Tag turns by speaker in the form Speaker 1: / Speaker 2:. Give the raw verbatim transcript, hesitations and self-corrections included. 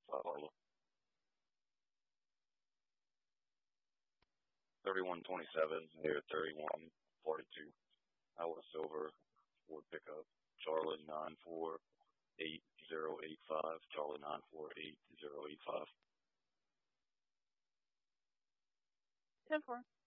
Speaker 1: five Arlo. thirty-one twenty-seven near thirty-one forty-two. Iowa Silver Ford pickup. Charlie nine four eight zero eight five. Charlie nine four eight zero eight five.
Speaker 2: ten four.